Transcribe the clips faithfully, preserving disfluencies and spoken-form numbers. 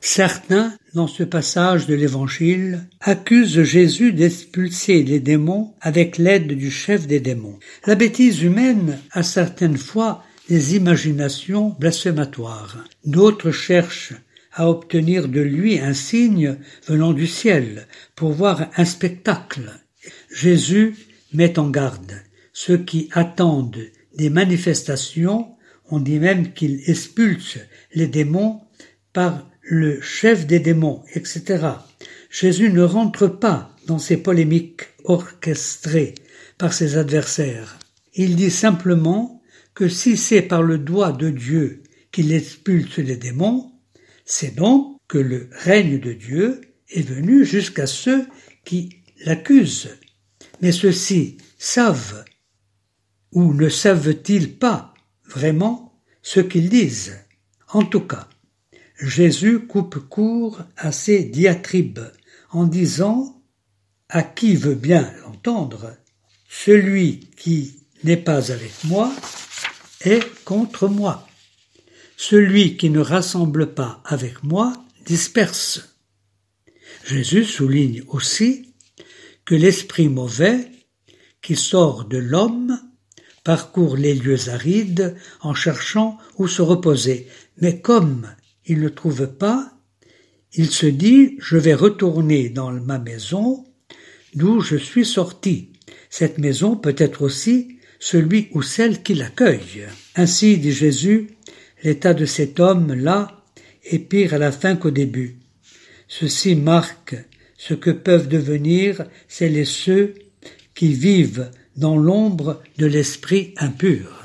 Certains, dans ce passage de l'Évangile, accusent Jésus d'expulser les démons avec l'aide du chef des démons. La bêtise humaine a certaines fois des imaginations blasphématoires. D'autres cherchent à obtenir de lui un signe venant du ciel pour voir un spectacle. Jésus met en garde ceux qui attendent des manifestations. On dit même qu'il expulse les démons par le chef des démons, et cetera. Jésus ne rentre pas dans ces polémiques orchestrées par ses adversaires. Il dit simplement que si c'est par le doigt de Dieu qu'il expulse les démons, c'est donc que le règne de Dieu est venu jusqu'à ceux qui l'accusent. Mais ceux-ci savent ou ne savent-ils pas vraiment ce qu'ils disent? En tout cas, Jésus coupe court à ces diatribes en disant à qui veut bien l'entendre, « Celui qui n'est pas avec moi est contre moi. Celui qui ne rassemble pas avec moi disperse. » Jésus souligne aussi que l'esprit mauvais qui sort de l'homme parcourt les lieux arides en cherchant où se reposer. Mais comme il ne trouve pas, il se dit « Je vais retourner dans ma maison d'où je suis sorti. » Cette maison peut être aussi celui ou celle qui l'accueille. Ainsi, dit Jésus, l'état de cet homme-là est pire à la fin qu'au début. Ceci marque ce que peuvent devenir celles et ceux qui vivent dans l'ombre de l'esprit impur.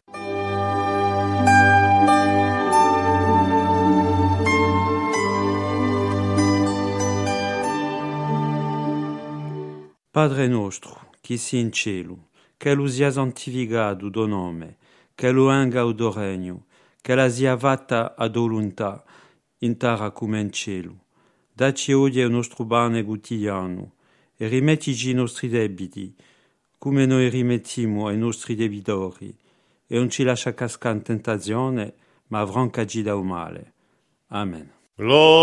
Padre nostro, chi si in cielo, che lo sia santificato tuo nome, che lo venga il tuo regno, che la sia fatta a tua volontà, in terra come in cielo. Dacci oggi il nostro pane quotidiano, e rimettici i nostri debiti, come noi rimettiamo ai nostri debitori, e non ci lascia cascare in tentazione, ma affrancaci dal male. Amen. Gloria